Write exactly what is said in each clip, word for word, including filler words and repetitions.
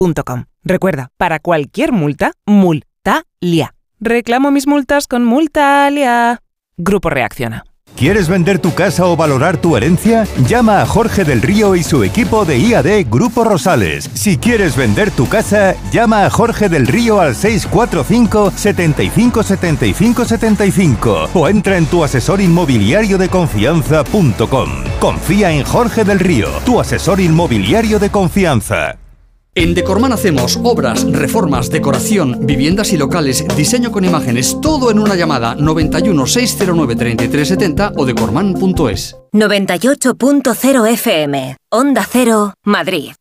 punto com. Recuerda, para cualquier multa, Multalia. Reclamo mis multas con Multalia. Grupo Reacciona. ¿Quieres vender tu casa o valorar tu herencia? Llama a Jorge del Río y su equipo de I A D Grupo Rosales. Si quieres vender tu casa, llama a Jorge del Río al seis cuatro cinco, setenta y cinco, setenta y cinco, setenta y cinco o entra en tu asesor inmobiliario de confianza punto com. Confía en Jorge del Río, tu asesor inmobiliario de confianza. En Decorman hacemos obras, reformas, decoración, viviendas y locales, diseño con imágenes, todo en una llamada. Noventa y uno, seiscientos nueve, treinta y tres setenta o decorman punto es. noventa y ocho punto cero F M, Onda Cero, Madrid.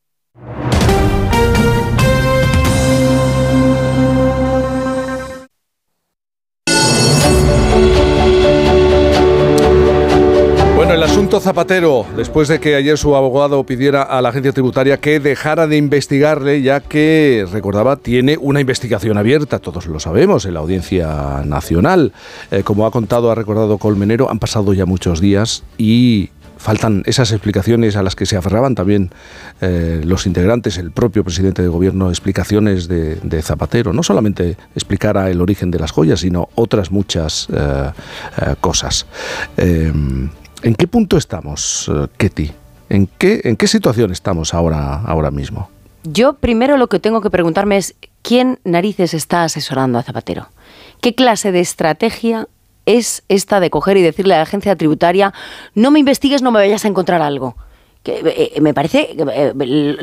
Bueno, el asunto Zapatero, después de que ayer su abogado pidiera a la agencia tributaria que dejara de investigarle, ya que, recordaba, tiene una investigación abierta, todos lo sabemos, en la Audiencia Nacional. Eh, como ha contado, ha recordado Colmenero, han pasado ya muchos días y faltan esas explicaciones a las que se aferraban también eh, los integrantes, el propio presidente de gobierno, explicaciones de, de Zapatero. No solamente explicara el origen de las joyas, sino otras muchas eh, eh, cosas. Eh, ¿En qué punto estamos, Ketty? ¿En qué, en qué situación estamos ahora, ahora mismo? Yo primero lo que tengo que preguntarme es ¿quién narices está asesorando a Zapatero? ¿Qué clase de estrategia es esta de coger y decirle a la agencia tributaria no me investigues, no me vayas a encontrar algo? Que, eh, me parece eh,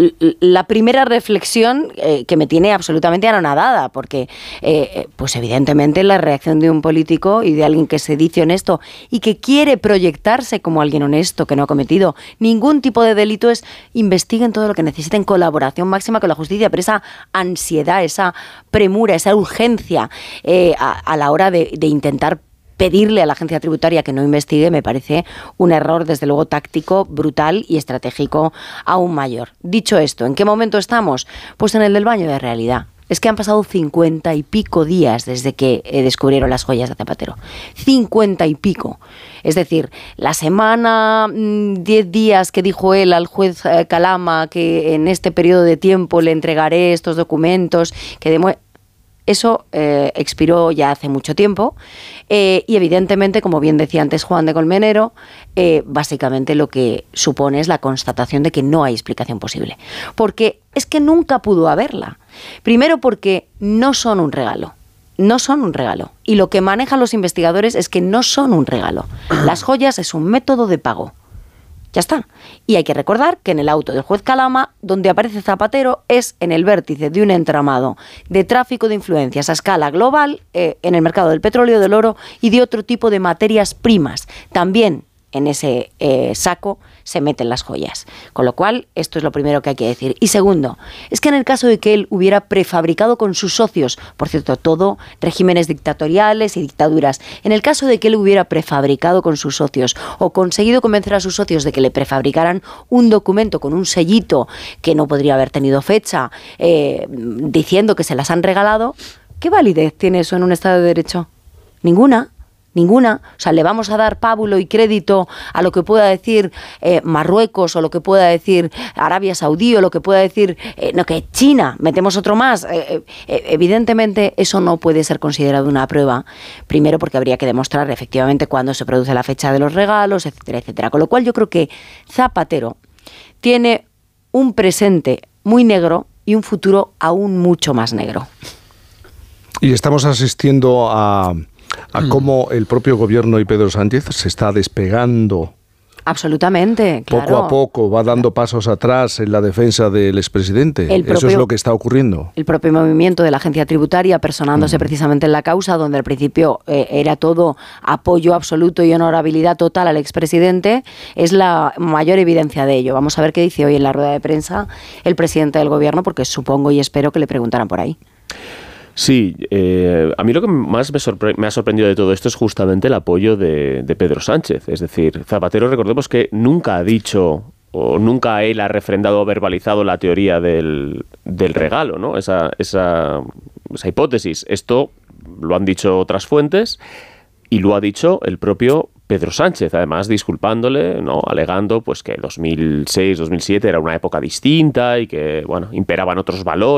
la primera reflexión eh, que me tiene absolutamente anonadada, porque eh, pues evidentemente la reacción de un político y de alguien que se dice honesto y que quiere proyectarse como alguien honesto, que no ha cometido ningún tipo de delito, es investiguen todo lo que necesiten, colaboración máxima con la justicia, pero esa ansiedad, esa premura, esa urgencia eh, a, a la hora de, de intentar pedirle a la agencia tributaria que no investigue me parece un error, desde luego, táctico, brutal y estratégico aún mayor. Dicho esto, ¿en qué momento estamos? Pues en el del baño de realidad. Es que han pasado cincuenta y pico días desde que eh, descubrieron las joyas de Zapatero. Cincuenta y pico. Es decir, la semana, mmm, diez días que dijo él al juez eh, Calama que en este periodo de tiempo le entregaré estos documentos que demuestran. Eso eh, expiró ya hace mucho tiempo eh, y evidentemente, como bien decía antes Juan de Colmenero, eh, básicamente lo que supone es la constatación de que no hay explicación posible. Porque es que nunca pudo haberla. Primero porque no son un regalo. No son un regalo. Y lo que manejan los investigadores es que no son un regalo. Las joyas es un método de pago. Ya está. Y hay que recordar que en el auto del juez Calama, donde aparece Zapatero, es en el vértice de un entramado de tráfico de influencias a escala global eh, en el mercado del petróleo, del oro y de otro tipo de materias primas. También en ese eh, saco se meten las joyas. Con lo cual, esto es lo primero que hay que decir. Y segundo, es que en el caso de que él hubiera prefabricado con sus socios, por cierto, todo regímenes dictatoriales y dictaduras, en el caso de que él hubiera prefabricado con sus socios o conseguido convencer a sus socios de que le prefabricaran un documento con un sellito que no podría haber tenido fecha, eh, diciendo que se las han regalado, ¿qué validez tiene eso en un Estado de Derecho? Ninguna. Ninguna. O sea, le vamos a dar pábulo y crédito a lo que pueda decir eh, Marruecos o lo que pueda decir Arabia Saudí o lo que pueda decir eh, no que China, metemos otro más. Eh, eh, evidentemente eso no puede ser considerado una prueba, primero porque habría que demostrar efectivamente cuándo se produce la fecha de los regalos, etcétera, etcétera. Con lo cual yo creo que Zapatero tiene un presente muy negro y un futuro aún mucho más negro. Y estamos asistiendo a... a cómo el propio gobierno y Pedro Sánchez se está despegando. Absolutamente, claro. Poco a poco va dando pasos atrás en la defensa del expresidente. El propio, eso es lo que está ocurriendo. El propio movimiento de la agencia tributaria personándose mm. precisamente en la causa, donde al principio eh, era todo apoyo absoluto y honorabilidad total al expresidente, es la mayor evidencia de ello. Vamos a ver qué dice hoy en la rueda de prensa el presidente del gobierno, porque supongo y espero que le preguntaran por ahí. Sí, eh, a mí lo que más me, sorpre- me ha sorprendido de todo esto es justamente el apoyo de, de Pedro Sánchez. Es decir, Zapatero, recordemos que nunca ha dicho o nunca él ha refrendado o verbalizado la teoría del, del regalo, ¿no? Esa, esa, esa hipótesis. Esto lo han dicho otras fuentes y lo ha dicho el propio Pedro Sánchez, además disculpándole, ¿no? Alegando pues que dos mil seis, dos mil siete era una época distinta y que, bueno, imperaban otros valores